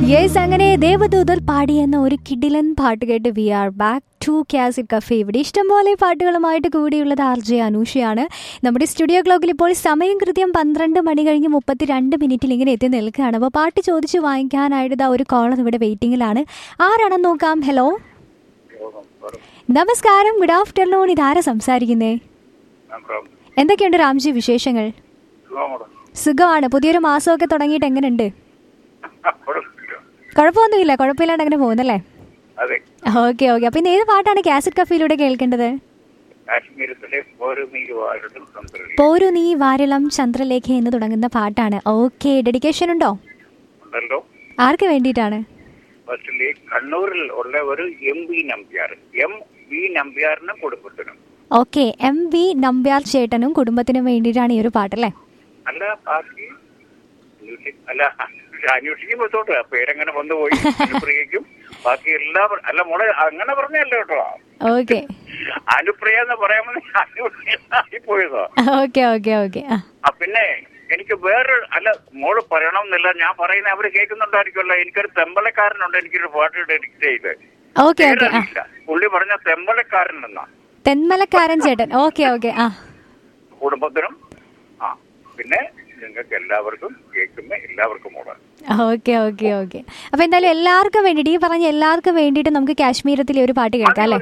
Yes, അങ്ങനെ ദേവദൂതർ പാടിയെന്ന ഒരു കിടിലൻ പാട്ട് കേട്ട് V are back to cassette cafe. ഇവിടെ ഇഷ്ടംപോലെ പാട്ടുകളുമായിട്ട് കൂടിയുള്ളത് RJ അനൂഷയാണ്. നമ്മുടെ സ്റ്റുഡിയോ ക്ലോക്കിൽ ഇപ്പോൾ സമയം കൃത്യം 12 മണി കഴിഞ്ഞ് 32 ഇങ്ങനെ എത്തി നിൽക്കുകയാണ്. അപ്പോൾ പാട്ട് ചോദിച്ച് വാങ്ങിക്കാനായിട്ട് ഇതാ ഒരു കോളർ ഇവിടെ വെയിറ്റിംഗിലാണ്. ആരാണെന്ന് നോക്കാം. ഹലോ, നമസ്കാരം, ഗുഡ് ആഫ്റ്റർനൂൺ. ഇതാരാ സംസാരിക്കുന്നേ? എന്തൊക്കെയുണ്ട് രാംജി വിശേഷങ്ങൾ? സുഖമാണ്. പുതിയൊരു മാസമൊക്കെ തുടങ്ങിയിട്ട് എങ്ങനെയുണ്ട്? കുഴപ്പമൊന്നുമില്ല, കുഴപ്പമില്ലാണ്ട് അങ്ങനെ പോകുന്നല്ലേ? Okay okay. അപ്പൊ ഇന്ന് ഏത് പാട്ടാണ് കാസറ്റ് കഫയിലൂടെ കേൾക്കേണ്ടത്? പോരു നീ വാരളം ചന്ദ്രലേഖ എന്ന് തുടങ്ങുന്ന പാട്ടാണ്. ഓക്കെ, ഡെഡിക്കേഷൻ ഉണ്ടോ? ആർക്ക് വേണ്ടിയിട്ടാണ്? കണ്ണൂരിൽ ഉള്ള ഒരു ഓക്കെ, MV നമ്പ്യാർ ചേട്ടനും കുടുംബത്തിനും വേണ്ടിയിട്ടാണ് ഈ ഒരു പാട്ടല്ലേ? അന്വേഷിക്കുമ്പോത്തോട്ട് പേരങ്ങനെ വന്നുപോയി. ബാക്കി എല്ലാവരും അല്ല മോളെ അങ്ങനെ പറഞ്ഞല്ലോ കേട്ടോ. ഓക്കെ, അനുപ്രിയ എന്ന് പറയാൻ പോയതോ. Okay okay okay. പിന്നെ എനിക്ക് വേറെ അല്ല മോള് പറയണം എന്നില്ല, ഞാൻ പറയുന്ന അവര് കേൾക്കുന്നുണ്ടായിരിക്കുമല്ലോ. എനിക്കൊരു തെമ്പലക്കാരനുണ്ട്, എനിക്കൊരു പാട്ട് ഡെഡിക്കേറ്റ് ചെയ്ത്. Okay okay. പുള്ളി പറഞ്ഞ തെമ്പലക്കാരൻ എന്നാ. തെന്മലക്കാരൻ ചേട്ടൻ. Okay okay. കുടുംബത്തിനും പിന്നെ നിങ്ങൾക്ക് എല്ലാവർക്കും കേൾക്കുന്ന എല്ലാവർക്കും മോള്. Okay okay okay. അപ്പൊ എന്തായാലും എല്ലാവർക്കും വേണ്ടിട്ട്, ഈ പറഞ്ഞ എല്ലാവർക്കും വേണ്ടിയിട്ട് നമുക്ക് കാശ്മീരത്തിലെ ഒരു പാട്ട് കേൾക്കാം അല്ലേ?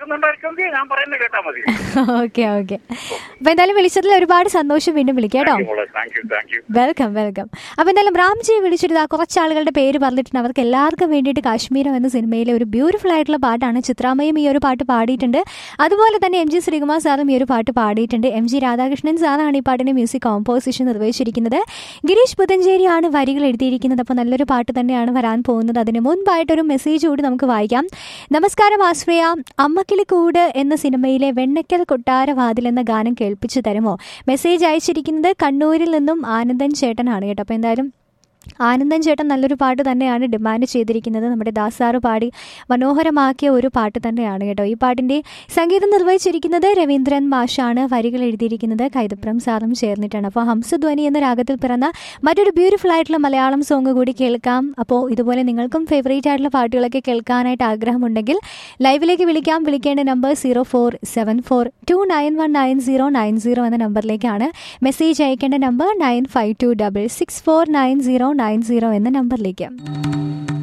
Okay okay. അപ്പൊ എന്തായാലും വിളിച്ചതിൽ ഒരുപാട് സന്തോഷം. വീണ്ടും വിളിക്കാം കേട്ടോ. Welcome welcome. അപ്പൊ എന്തായാലും രാംജി വിളിച്ചിട്ട് കുറച്ച് ആളുകളുടെ പേര് പറഞ്ഞിട്ടുണ്ട്. അവർക്ക് എല്ലാവർക്കും വേണ്ടിയിട്ട് കാശ്മീരം എന്ന സിനിമയിലെ ഒരു ബ്യൂട്ടിഫുൾ ആയിട്ടുള്ള പാട്ടാണ്. ചിത്രാമ്മയും ഈ ഒരു പാട്ട് പാടിയിട്ടുണ്ട്. അതുപോലെ തന്നെ MG ശ്രീകുമാർ സാറും ഈ ഒരു പാട്ട് പാടിയിട്ടുണ്ട്. MG രാധാകൃഷ്ണൻ സാറാണ് ഈ പാട്ടിന്റെ മ്യൂസിക് കോമ്പോസിഷൻ നിർവഹിച്ചിരിക്കുന്നത്. ഗിരീഷ് പുതഞ്ചേരിയാണ് വരികൾ എഴുതിയിരിക്കുന്നത്. അപ്പോൾ നല്ലൊരു പാട്ട് തന്നെയാണ് വരാൻ പോകുന്നത്. അതിന് മുൻപായിട്ടൊരു മെസ്സേജ് കൂടി നമുക്ക് വായിക്കാം. നമസ്കാരം ആശ്രയ, അമ്മക്കിളി കൂട് എന്ന സിനിമയിലെ വെണ്ണക്കൽ കൊട്ടാരവാതിൽ എന്ന ഗാനം കേൾപ്പിച്ചു തരുമോ? മെസ്സേജ് അയച്ചിരിക്കുന്നത് കണ്ണൂരിൽ നിന്നും ആനന്ദൻ ചേട്ടനാണ് കേട്ടോ. അപ്പോൾ എന്തായാലും ആനന്ദൻ ചേട്ടൻ നല്ലൊരു പാട്ട് തന്നെയാണ് ഡിമാൻഡ് ചെയ്തിരിക്കുന്നത്. നമ്മുടെ ദാസാറ് പാടി മനോഹരമാക്കിയ ഒരു പാട്ട് തന്നെയാണ് കേട്ടോ. ഈ പാട്ടിൻ്റെ സംഗീതം നിർവഹിച്ചിരിക്കുന്നത് രവീന്ദ്രൻ മാഷാണ്. വരികൾ എഴുതിയിരിക്കുന്നത് കൈതപ്രം സാറും ചേർന്നിട്ടാണ്. അപ്പോൾ ഹംസധ്വനി എന്ന രാഗത്തിൽ പിറന്ന മറ്റൊരു ബ്യൂട്ടിഫുൾ ആയിട്ടുള്ള മലയാളം സോങ് കൂടി കേൾക്കാം. അപ്പോൾ ഇതുപോലെ നിങ്ങൾക്കും ഫേവറേറ്റ് ആയിട്ടുള്ള പാട്ടുകളൊക്കെ കേൾക്കാനായിട്ട് ആഗ്രഹമുണ്ടെങ്കിൽ ലൈവിലേക്ക് വിളിക്കാം. വിളിക്കേണ്ട നമ്പർ 0474291990 എന്ന നമ്പറിലേക്കാണ്. മെസ്സേജ് അയക്കേണ്ട നമ്പർ 9526649090 എന്ന നമ്പറിലേക്ക്.